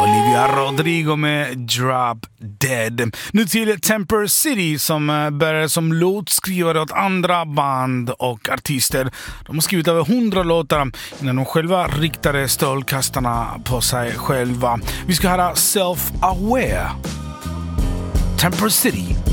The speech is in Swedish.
Olivia Rodrigo med Drop Dead. Nu till Temper City som börjar som låtskrivare åt andra band och artister. De har skrivit över 100 låtar innan de själva riktade strålkastarna på sig själva. Vi ska höra Self-Aware. Temper City.